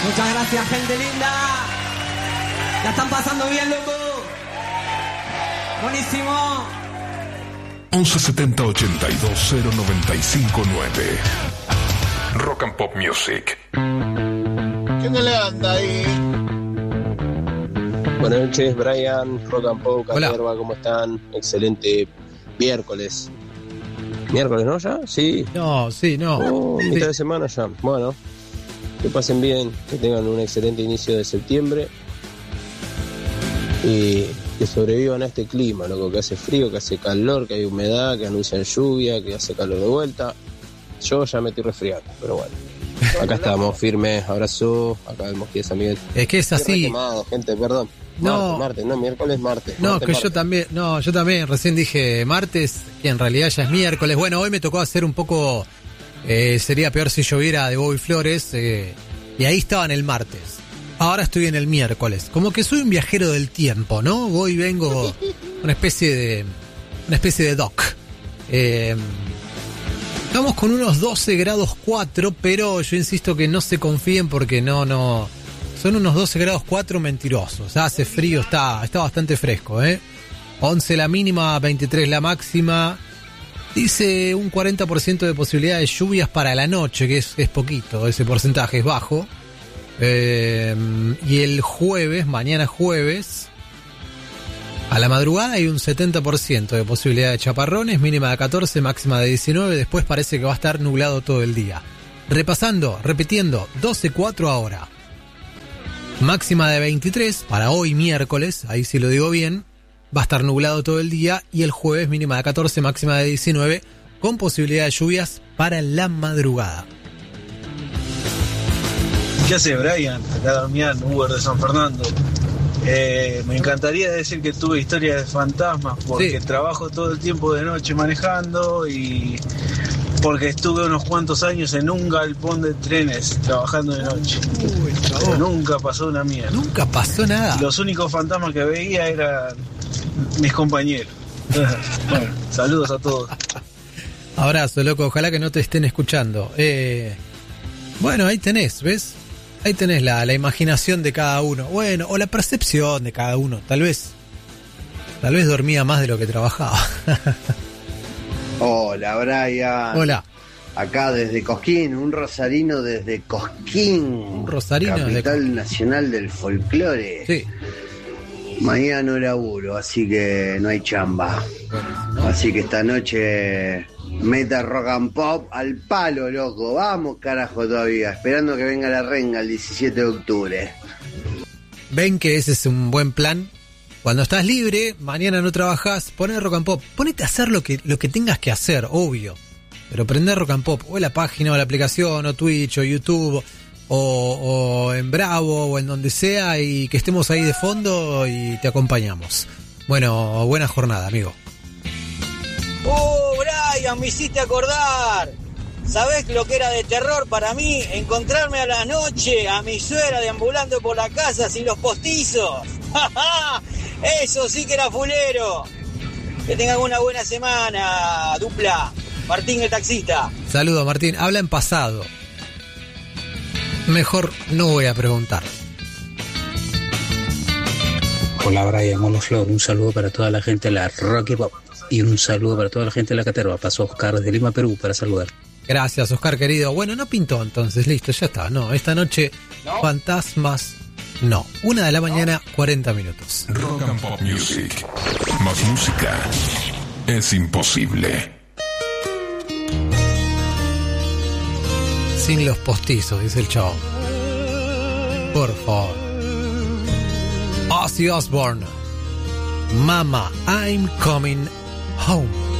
Muchas gracias, gente linda. La están pasando bien, loco. Buenísimo. 1170 82 0959. Rock and Pop Music. ¿Quién le anda ahí? Buenas noches, Brian, Rock and Pop, Hola. Caterva, ¿cómo están? Excelente miércoles. ¿Miércoles, no, ya? Sí. No, sí, no. Mitad Sí. de semana ya. Bueno, que pasen bien, que tengan un excelente inicio de septiembre y que sobrevivan a este clima, loco, que hace frío, que hace calor, que hay humedad, que anuncian lluvia, que hace calor de vuelta. Yo ya me estoy resfriando, pero bueno. Acá estamos, firmes, abrazo, acá el Mosquilla San Miguel. Es que es Estoy así. quemado, gente, perdón. No. Martes, miércoles, martes. No, Martes, que martes. yo también recién dije martes, que en realidad ya es miércoles. Bueno, hoy me tocó hacer un poco, sería peor si lloviera, de Bobby Flores, y ahí estaba en el martes. Ahora estoy en el miércoles. Como que soy un viajero del tiempo, ¿no? Voy y vengo, una especie de doc. Estamos con unos 12 grados 4, pero yo insisto que no se confíen porque no... Son unos 12 grados 4 mentirosos. Hace frío, está bastante fresco, 11 la mínima, 23 la máxima. Dice un 40% de posibilidad de lluvias para la noche, que es poquito, ese porcentaje es bajo. Y el jueves, mañana jueves, a la madrugada hay un 70% de posibilidad de chaparrones, mínima de 14, máxima de 19. Después parece que va a estar nublado todo el día. Repitiendo, 12-4 ahora. Máxima de 23 para hoy miércoles, ahí sí lo digo bien, va a estar nublado todo el día, y el jueves mínima de 14, máxima de 19, con posibilidad de lluvias para la madrugada. ¿Qué hace Brian? Acá Damián, Uber de San Fernando. Me encantaría decir que tuve historias de fantasmas porque Sí. trabajo todo el tiempo de noche manejando y porque estuve unos cuantos años en un galpón de trenes trabajando de noche. Pero nunca pasó una mierda. Nunca pasó nada. Los únicos fantasmas que veía eran mis compañeros. Bueno, saludos a todos. Abrazo, loco, ojalá que no te estén escuchando. Bueno, ahí tenés, ¿ves? Ahí tenés la imaginación de cada uno. Bueno, o la percepción de cada uno. Tal vez dormía más de lo que trabajaba. Hola, Brian. Hola. Acá desde Cosquín, un rosarino desde Cosquín. Un rosarino desde capital nacional del folclore. Sí. Mañana no laburo, así que no hay chamba. Así que esta noche meta Rock and Pop al palo, loco. Vamos, carajo, todavía. Esperando que venga la renga el 17 de octubre. ¿Ven que ese es un buen plan? Cuando estás libre, mañana no trabajás, poné Rock and Pop. Ponete a hacer lo que tengas que hacer, obvio. Pero prender Rock and Pop, o en la página, o la aplicación, o Twitch, o YouTube, o en Bravo, o en donde sea, y que estemos ahí de fondo y te acompañamos. Bueno, buena jornada, amigo. ¡Oh, Brian, me hiciste acordar! ¿Sabés lo que era de terror para mí? Encontrarme a la noche a mi suegra deambulando por la casa sin los postizos. Eso sí que era fulero. Que tengan una buena semana, dupla. Martín el taxista. Saludos, Martín. Habla en pasado. Mejor no voy a preguntar. Hola Brian, hola Flor, un saludo para toda la gente de la Rocky Pop y un saludo para toda la gente de la Caterva. Pasó Oscar desde Lima, Perú, para saludar. Gracias, Oscar, querido. Bueno, no pintó entonces, listo, ya está. No, esta noche, fantasmas, no. 1 de la mañana, 40 minutos. Rock and Pop Music. Más música es imposible. Sin los postizos, dice el chavo. Por favor. Ozzy Osbourne. Mama, I'm coming home.